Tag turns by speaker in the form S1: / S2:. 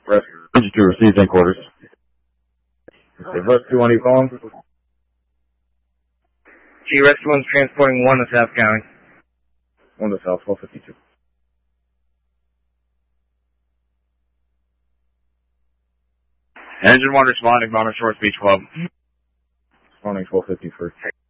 S1: Rescue 2 received in quarters. Rescue 1, you calling?
S2: G, Rescue 1's transporting 1 to South County.
S1: 1 to South, 1252.
S3: Engine 1 responding, Bomber Shorts Beach Club.
S1: Responding 1253.